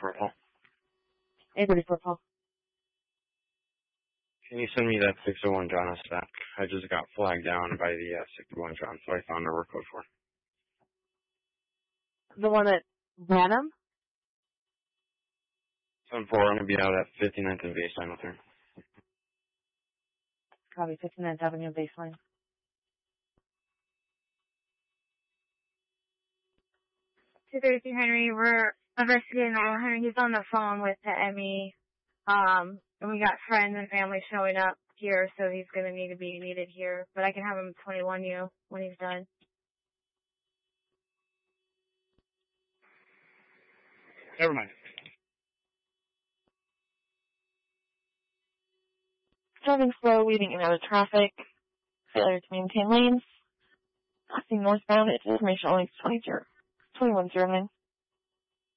Purple. 834 Paul. Can you send me that 601 John S back? I just got flagged down by the 601 John, so I found our work code for. The one at Branham? 7-4, I'm going to be out at 59th and Baseline with her. Copy, 59th Avenue Baseline. 232 Henry, we're investigating that one. Henry, he's on the phone with the ME, and we got friends and family showing up here, so he's going to need to be needed here. But I can have him 21 you when he's done. Never mind. Driving slow, weaving in and out of traffic. Failure to maintain lanes. Passing northbound, it's information only 2109.